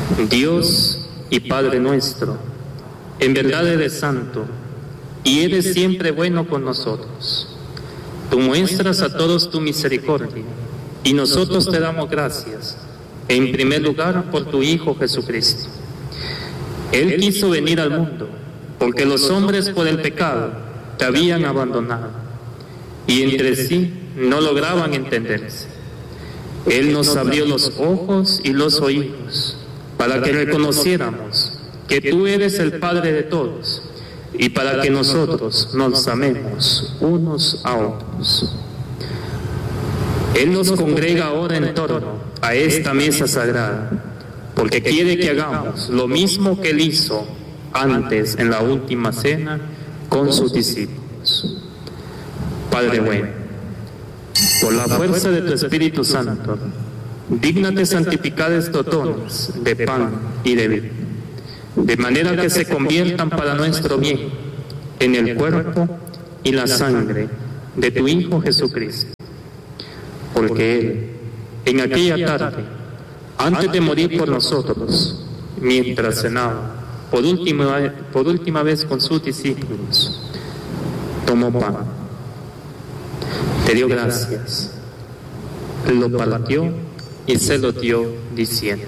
Dios y Padre nuestro, en verdad eres santo y eres siempre bueno con nosotros. Tú muestras a todos tu misericordia y nosotros te damos gracias, en primer lugar por tu Hijo Jesucristo. Él quiso venir al mundo porque los hombres por el pecado te habían abandonado y entre sí no lograban entenderse. Él nos abrió los ojos y los oídos para que reconociéramos que tú eres el Padre de todos y para que nosotros nos amemos unos a otros. Él nos congrega ahora en torno a esta mesa sagrada porque quiere que hagamos lo mismo que Él hizo antes en la última cena con sus discípulos. Padre bueno, por la fuerza de tu Espíritu Santo, dígnate santificar estos dones de pan y de vino, de manera que se conviertan para nuestro bien en el cuerpo y la sangre de tu Hijo Jesucristo. Porque Él, en aquella tarde, antes de morir por nosotros, mientras cenaba por última vez con sus discípulos, tomó pan, te dio gracias, lo partió y se lo dio diciendo: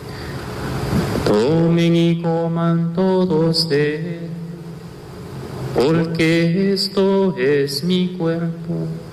tomen y coman todos de él, porque esto es mi cuerpo,